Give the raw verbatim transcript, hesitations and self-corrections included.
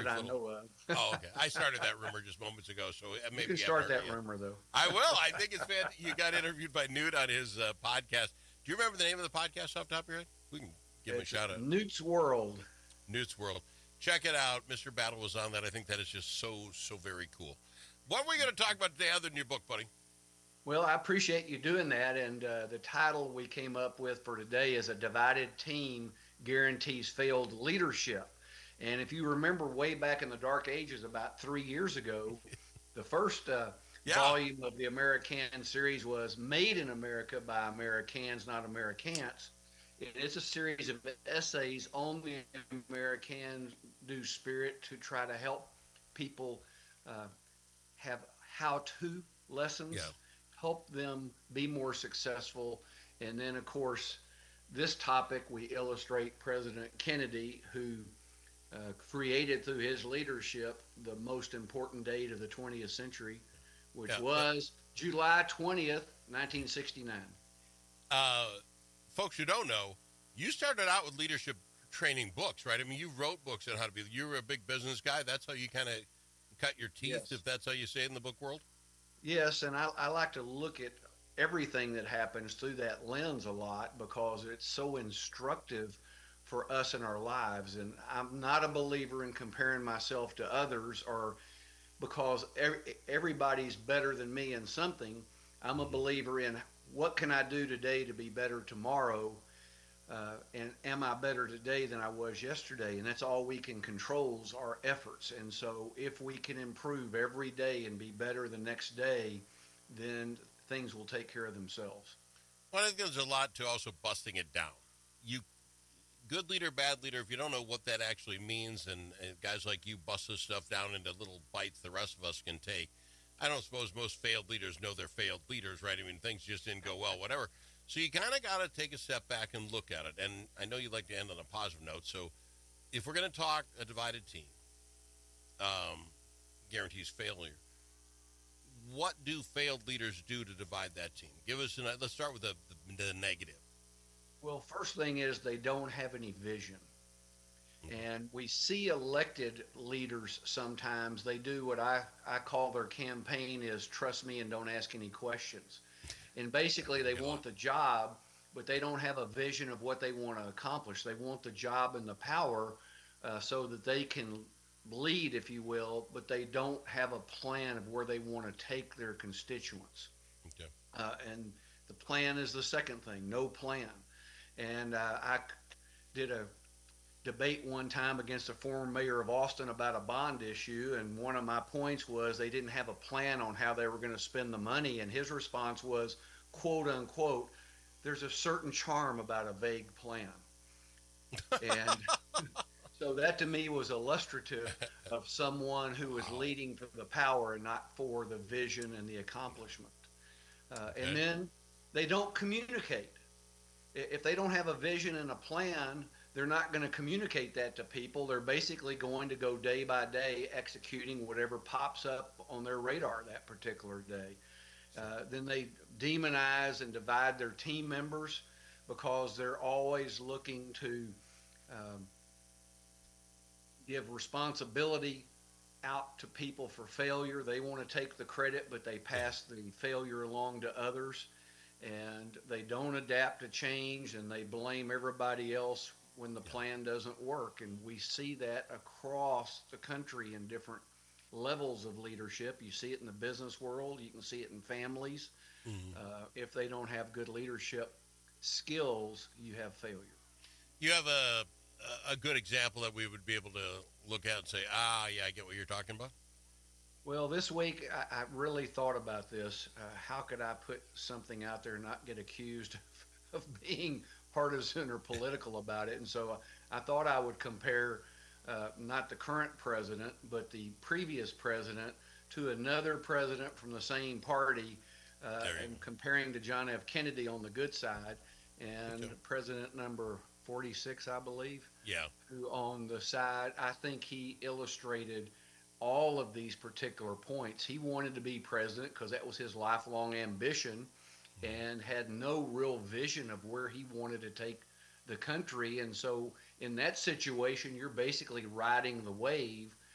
that I little. know of. Oh, okay. I started that rumor just moments ago, so uh, You can maybe you haven't start heard it that yet. rumor, though. I will. I think it's fan. You got interviewed by Newt on his uh, podcast. Do you remember the name of the podcast off the top of your head? We can give him a It's shout out. Newt's World. Newt's World. Check it out. Mister Battle was on that. I think that is just so, so very cool. What are we going to talk about today other than your book, buddy? Well, I appreciate you doing that. And uh, the title we came up with for today is A Divided Team Guarantees Failed Leadership. And if you remember way back in the dark ages, about three years ago, the first uh, Yeah. volume of the American series was Made in America by Americans, not Americans. And it's a series of essays on the American do spirit to try to help people uh, have how-to Yeah. lessons, help them be more successful. And then, of course, this topic we illustrate President Kennedy, who uh, created through his leadership the most important date of the twentieth century, which Yeah. Uh, was July twentieth, nineteen sixty-nine. uh, folks who don't know, you started out with leadership training books, right? I mean, you wrote books on how to be. You were a big business guy. That's how you kind of cut your teeth, Yes. if that's how you say it in the book world. Yes, and I, I like to look at everything that happens through that lens a lot because it's so instructive for us in our lives. And I'm not a believer in comparing myself to others or because every, everybody's better than me in something. I'm a believer in what can I do today to be better tomorrow, uh, and am I better today than I was yesterday? And that's all we can control is our efforts. And so if we can improve every day and be better the next day, then things will take care of themselves. Well, I think there's a lot to also busting it down. You good leader, bad leader. If you don't know what that actually means, and, and guys like you bust this stuff down into little bites the rest of us can take. I don't suppose most failed leaders know they're failed leaders, right? I mean, things just didn't go well, whatever. So you kind of got to take a step back and look at it. And I know you like to end on a positive note. So if we're going to talk a divided team, um, guarantees failure. What do failed leaders do to divide that team? Give us an. Let's start with the, the, the negative. Well, first thing is they don't have any vision. Mhm. And we see elected leaders sometimes, they do what I, I call their campaign is trust me and don't ask any questions. And basically, they Good one. want the job, but they don't have a vision of what they want to accomplish. They want the job and the power uh, so that they can lead, if you will, but they don't have a plan of where they want to take their constituents. Okay. Uh, and the plan is the second thing, no plan. And uh, I did a debate one time against a former mayor of Austin about a bond issue, and one of my points was they didn't have a plan on how they were going to spend the money, and his response was, quote unquote, there's a certain charm about a vague plan. And so that to me was illustrative of someone who was Wow. leading for the power and not for the vision and the accomplishment. Uh, and Okay. then they don't communicate. If they don't have a vision and a plan, they're not going to communicate that to people. They're basically going to go day by day executing whatever pops up on their radar that particular day. Uh, then they demonize and divide their team members because they're always looking to um, give responsibility out to people for failure. They want to take the credit, but they Yeah. pass the failure along to others. And they don't adapt to change and they blame everybody else when the Yeah. plan doesn't work. And we see that across the country in different levels of leadership. You see it in the business world, you can see it in families. Mhm. Uh, if they don't have good leadership skills, you have failure. You have a a good example that we would be able to look at and say, ah, yeah, I get what you're talking about. Well, this week I, I really thought about this. Uh, how could I put something out there and not get accused of, of being partisan or political about it? And so uh, I thought I would compare uh, not the current president, but the previous president to another president from the same party, uh, There you and comparing to John F. Kennedy on the good side go. Okay. and President number forty-six, I believe, Yeah. who on the side, I think he illustrated all of these particular points. He wanted to be president because that was his lifelong ambition and had no real vision of where he wanted to take the country. And so, in that situation, you're basically riding the wave